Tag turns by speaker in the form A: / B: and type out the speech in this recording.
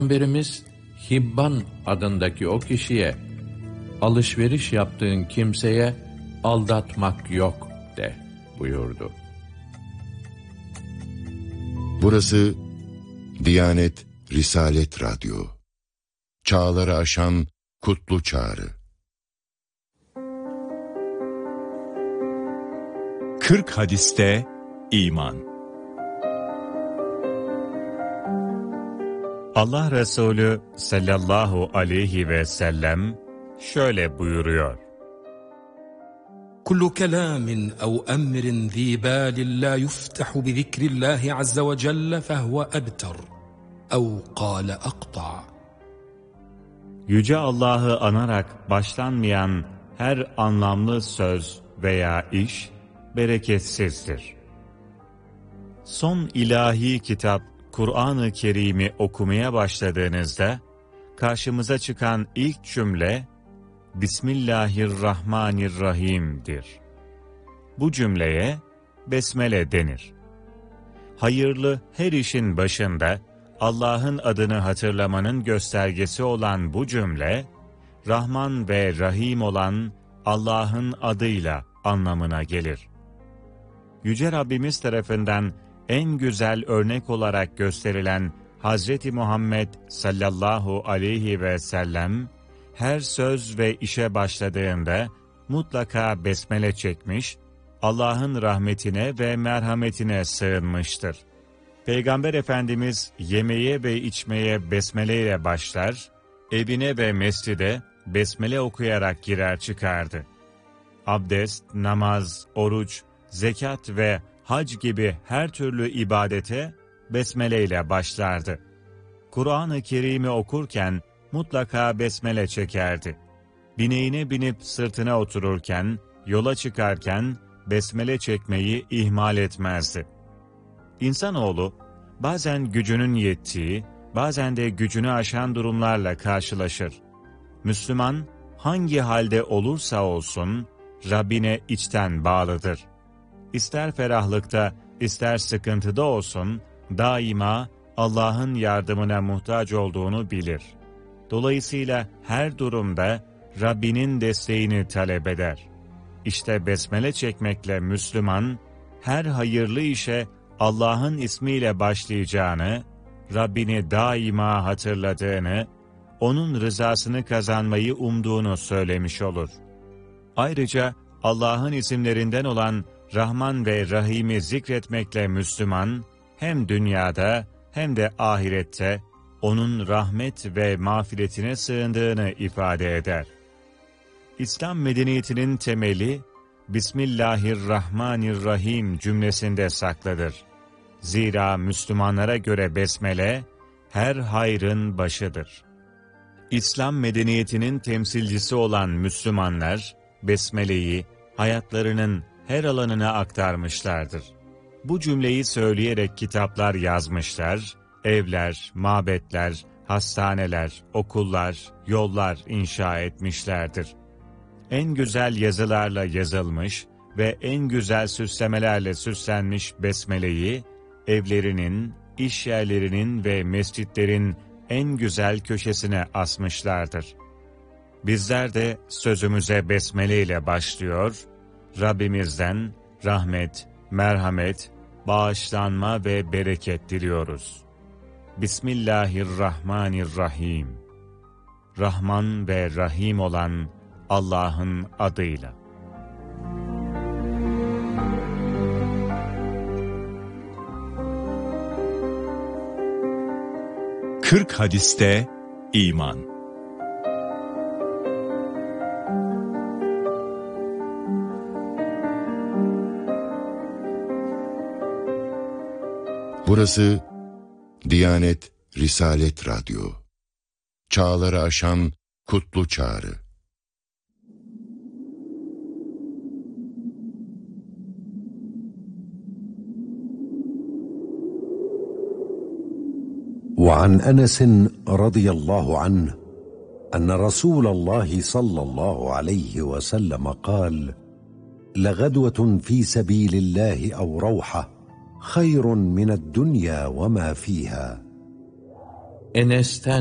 A: Peygamberimiz Hibban adındaki o kişiye, alışveriş yaptığın kimseye aldatmak yok de buyurdu.
B: Burası Diyanet Risalet Radyo. Çağları aşan kutlu çağrı.
C: 40 hadiste iman. Allah Resulü sallallahu aleyhi ve sellem şöyle buyuruyor.
D: كل كلام أو أمر ذي بال لا يفتح بذكر الله عز وجل فهو أبتر أو قال أقطع.
C: Yüce Allah'ı anarak başlanmayan her anlamlı söz veya iş bereketsizdir. Son ilahi kitap Kur'an-ı Kerim'i okumaya başladığınızda karşımıza çıkan ilk cümle Bismillahirrahmanirrahim'dir. Bu cümleye besmele denir. Hayırlı her işin başında Allah'ın adını hatırlamanın göstergesi olan bu cümle, Rahman ve Rahim olan Allah'ın adıyla anlamına gelir. Yüce Rabbimiz tarafından en güzel örnek olarak gösterilen Hazreti Muhammed sallallahu aleyhi ve sellem, her söz ve işe başladığında mutlaka besmele çekmiş, Allah'ın rahmetine ve merhametine sığınmıştır. Peygamber Efendimiz yemeye ve içmeye besmele ile başlar, evine ve mescide besmele okuyarak girer çıkardı. Abdest, namaz, oruç, zekat ve hac gibi her türlü ibadete besmele ile başlardı. Kur'an-ı Kerim'i okurken mutlaka besmele çekerdi. Bineğine binip sırtına otururken, yola çıkarken besmele çekmeyi ihmal etmezdi. İnsanoğlu bazen gücünün yettiği, bazen de gücünü aşan durumlarla karşılaşır. Müslüman hangi halde olursa olsun Rabbine içten bağlıdır. İster ferahlıkta, ister sıkıntıda olsun, daima Allah'ın yardımına muhtaç olduğunu bilir. Dolayısıyla her durumda Rabbinin desteğini talep eder. İşte besmele çekmekle Müslüman, her hayırlı işe Allah'ın ismiyle başlayacağını, Rabbini daima hatırladığını, onun rızasını kazanmayı umduğunu söylemiş olur. Ayrıca Allah'ın isimlerinden olan Rahman ve Rahim'i zikretmekle Müslüman, hem dünyada hem de ahirette onun rahmet ve mağfiretine sığındığını ifade eder. İslam medeniyetinin temeli, Bismillahirrahmanirrahim cümlesinde saklıdır. Zira Müslümanlara göre besmele, her hayrın başıdır. İslam medeniyetinin temsilcisi olan Müslümanlar, besmeleyi hayatlarının her alanına aktarmışlardır. Bu cümleyi söyleyerek kitaplar yazmışlar, evler, mabetler, hastaneler, okullar, yollar inşa etmişlerdir. En güzel yazılarla yazılmış ve en güzel süslemelerle süslenmiş besmeleyi, evlerinin, iş yerlerinin ve mescitlerin en güzel köşesine asmışlardır. Bizler de sözümüze besmele ile başlıyor, Rabbimizden rahmet, merhamet, bağışlanma ve bereket diliyoruz. Bismillahirrahmanirrahim. Rahman ve Rahim olan Allah'ın adıyla. Kırk hadiste iman.
B: Burası Diyanet Risalet Radyo. Çağları aşan kutlu çağrı.
E: وعن أنس رضي الله عنه أن رسول الله صلى الله عليه وسلم قال: لغدوة في سبيل الله أو روحة خير من الدنيا وما فيها.
A: Enes'ten